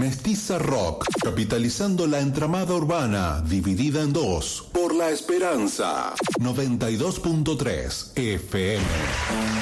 Mestiza Rock, capitalizando la entramada urbana, dividida en dos, por La Esperanza, 92.3 FM.